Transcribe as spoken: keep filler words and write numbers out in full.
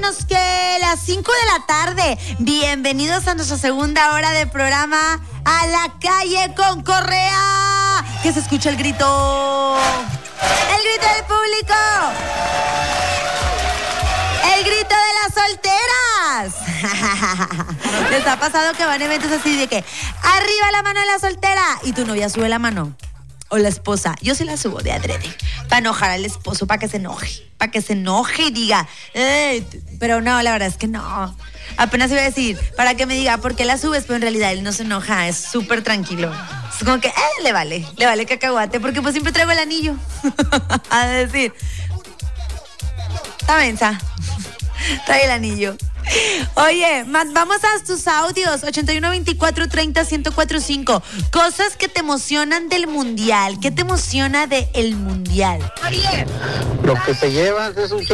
menos que las cinco de la tarde. Bienvenidos a nuestra segunda hora de programa A la Calle con Correa. Que se escucha el grito. El grito del público. El grito de las solteras. ¿Les ha pasado que van a eventos así de que arriba la mano de la soltera y tu novia sube la mano? O la esposa. Yo sí la subo de adrede. Para enojar al esposo, para que se enoje. Para que se enoje y diga. Eh, pero no, la verdad es que no. Apenas iba a decir, para que me diga, ¿por qué la subes? Pero en realidad él no se enoja, es súper tranquilo. Es como que, eh, le vale, le vale cacahuate, porque pues siempre traigo el anillo. A decir, está mensa. Trae el anillo. Oye, vamos a tus audios ochenta y uno, veinticuatro, treinta, ciento cuatro punto cinco. Cosas que te emocionan del mundial. ¿Qué te emociona del mundial? Lo que te llevas es un